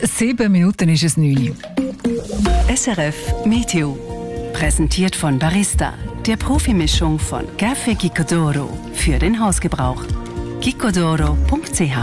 7 Minuten ist es 9 Uhr. SRF Meteo. Präsentiert von Barista, der Profimischung von Café Gicodoro für den Hausgebrauch. gicodoro.ch.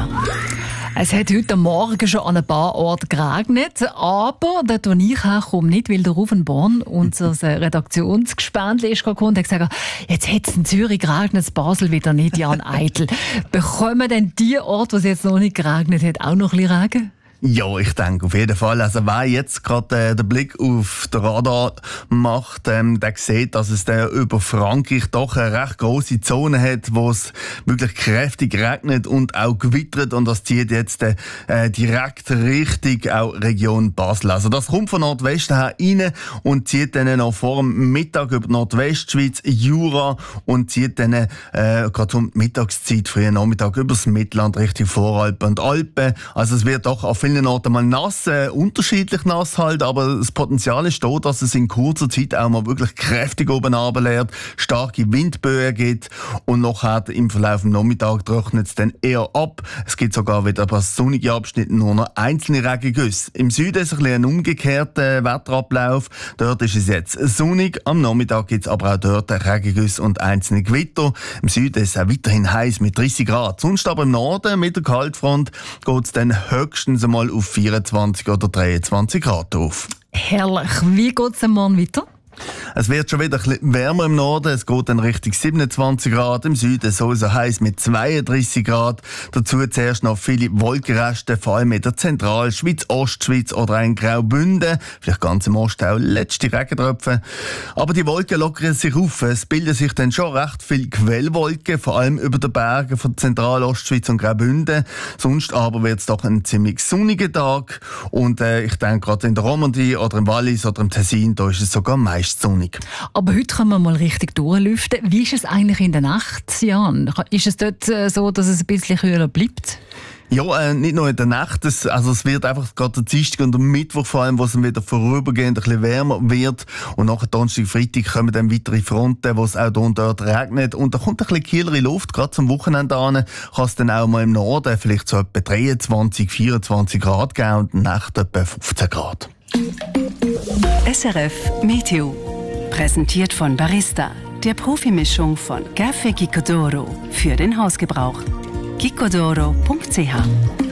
Es hat heute Morgen schon an ein paar Orten geregnet, aber dort, wo ich herkomme, nicht, weil der Rufen Born, unser Redaktionsgespann, ist gekommen und hat gesagt, jetzt hat es in Zürich geregnet, in Basel wieder nicht, Jan Eitel. Bekommen denn die Orte, wo es jetzt noch nicht geregnet hat, auch noch ein bisschen Regen? Ja, ich denke auf jeden Fall. Also wer jetzt gerade den Blick auf den Radar macht, der sieht, dass es über Frankreich doch eine recht grosse Zone hat, wo es wirklich kräftig regnet und auch gewittert, und das zieht jetzt direkt Richtung auch Region Basel. Also das kommt von Nordwesten her rein und zieht dann noch vor dem Mittag über die Nordwestschweiz, Jura, und zieht dann gerade um die Mittagszeit, frühen Nachmittag, über das Mittelland Richtung Voralpen und Alpen. Also es wird doch auf vielen Orten mal nass, unterschiedlich nass halt, aber das Potenzial ist da, dass es in kurzer Zeit auch mal wirklich kräftig oben runterleert, starke Windböen gibt, und nachher im Verlauf des Nachmittags trocknet es dann eher ab. Es gibt sogar wieder ein paar sonnige Abschnitte, nur noch einzelne Regengüsse. Im Süden ist ein umgekehrter Wetterablauf. Dort ist es jetzt sonnig, am Nachmittag gibt es aber auch dort Regengüsse und einzelne Gewitter. Im Süden ist es auch weiterhin heiß mit 30 Grad. Sonst aber im Norden mit der Kaltfront geht es dann höchstens einmal auf 24 oder 23 Grad auf. Herrlich. Wie geht es denn morgen weiter? Es wird schon wieder ein bisschen wärmer im Norden. Es geht dann Richtung 27 Grad. Im Süden sowieso heiß mit 32 Grad. Dazu zuerst noch viele Wolkenreste, vor allem in der Zentralschweiz, Ostschweiz oder in Graubünden. Vielleicht ganz im Osten auch letzte Regentröpfe. Aber die Wolken lockern sich auf. Es bilden sich dann schon recht viele Quellwolken, vor allem über den Bergen von Zentralostschweiz und Graubünden. Sonst aber wird es doch ein ziemlich sonniger Tag. Und ich denke, gerade in der Romandie oder im Wallis oder im Tessin, da ist es sogar meist sonnig. Aber heute können wir mal richtig durchlüften. Wie ist es eigentlich in der Nacht, Jan? Ist es dort so, dass es ein bisschen kühler bleibt? Ja, nicht nur in der Nacht. Es wird einfach gerade der Dienstag und der Mittwoch vor allem, wo es wieder vorübergehend ein bisschen wärmer wird. Und nach Donnerstag, Freitag kommen dann weitere Fronten, wo es auch hier und dort regnet. Und da kommt ein bisschen kühlere Luft. Gerade zum Wochenende an kann es dann auch mal im Norden vielleicht so etwa 23, 24 Grad geben und in der Nacht etwa 15 Grad. SRF Meteo. Präsentiert von Barista, der Profimischung von Café Gicodoro für den Hausgebrauch. gicodoro.ch